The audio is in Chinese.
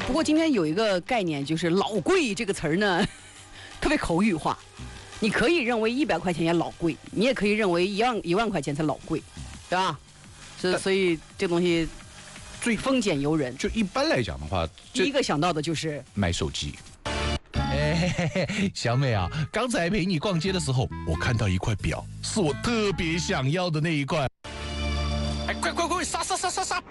不过今天有一个概念，就是“老贵”这个词儿呢，特别口语化。你可以认为100块钱也老贵，你也可以认为一万块钱才老贵，对吧？所以这东西最丰俭由人。 就一般来讲的话， 第一个想到的就是买手机。 小美啊，刚才陪你逛街的时候，我看到一块表，是我特别想要的那一块。 哎，快，杀！